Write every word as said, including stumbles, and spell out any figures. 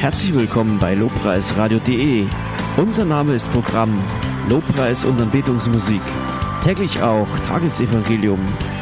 Herzlich willkommen bei lobpreisradio punkt de. Unser Name ist Programm Lobpreis und Anbetungsmusik. Täglich auch Tagesevangelium,